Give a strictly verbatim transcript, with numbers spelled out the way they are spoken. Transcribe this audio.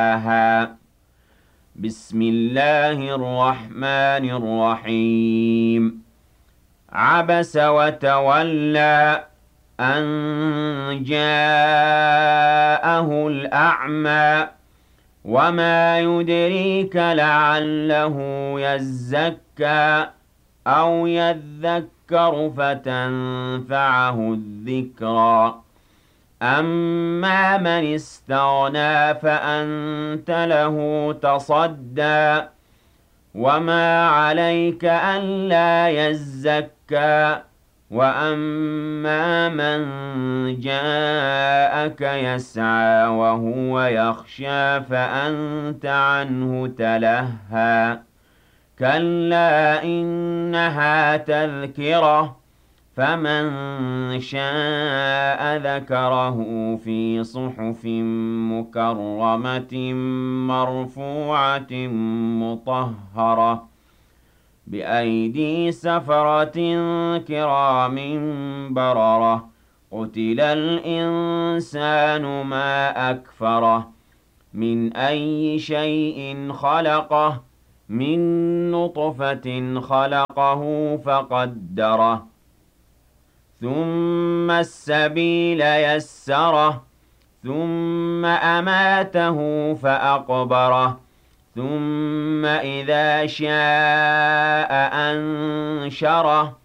يَصْلَاهَا بسم الله الرحمن الرحيم عبس وتولى أن جاءه الأعمى وما يدريك لعله يزكى أو يذكر فتنفعه الذكرى أما من استغنى فأنت له تصدى وما عليك ألا يزكى وأما من جاءك يسعى وهو يخشى فأنت عنه تلهى كلا إنها تذكرة فمن شاء ذكره في صحف مكرمة مرفوعة مطهرة بأيدي سفرة كرام بررة قتل الإنسان ما أكفره من أي شيء خلقه من نطفة خلقه فقدره ثم السبيل يسره ثم أماته فأقبره ثم إذا شاء أنشره